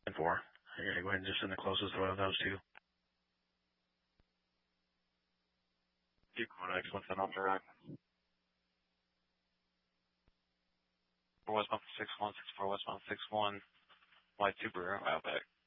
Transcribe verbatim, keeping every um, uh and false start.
and four. Yeah, go ahead and just send the closest one of those two. Keep going, X one ten off direct. For westbound six one, six four westbound six one, light two Bureau, Outback.